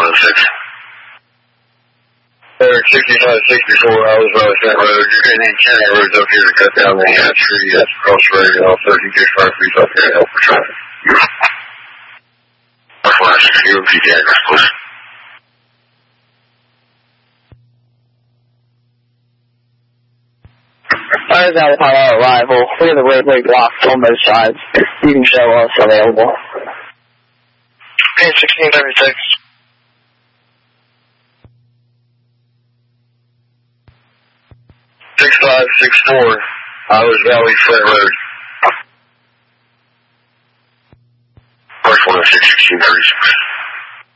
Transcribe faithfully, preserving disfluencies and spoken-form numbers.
one oh six. Eric, sixty-five sixty-four, I was Valley Front Road. You're getting any county roads up here to cut down the uh, tree that's across the radio off thirty-two five feet up here to help with traffic. That's one oh six, you repeat the address, please. I was out upon our arrival. We have the roadway blocked on both sides. You can show us available. Page sixteen thirty-six. sixty-five sixty-four, I was Valley Front Road. First one oh six, sixteen thirty-six.